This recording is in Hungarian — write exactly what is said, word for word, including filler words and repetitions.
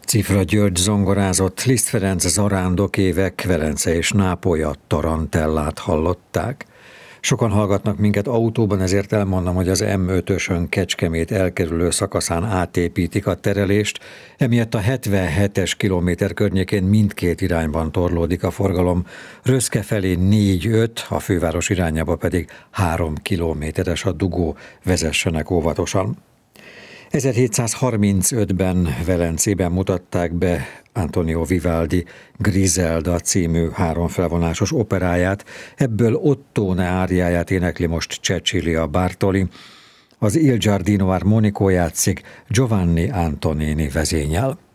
Cifra György zongorázott, Liszt Ferenc zarándokévek, Velence és Nápolya tarantellát hallották. Sokan hallgatnak minket autóban, ezért elmondom, hogy az M ötösön Kecskemét elkerülő szakaszán átépítik a terelést, emiatt a hetvenhetes kilométer környékén mindkét irányban torlódik a forgalom, Röszke felé négy-öt, a főváros irányába pedig három kilométeres a dugó, vezessenek óvatosan. ezerhétszázharmincötben Velencében mutatták be Antonio Vivaldi Griselda című háromfelvonásos operáját, ebből Ottone áriáját énekli most Cecilia Bartoli, az Il Giardino Armonico játszik, Giovanni Antonini vezényel.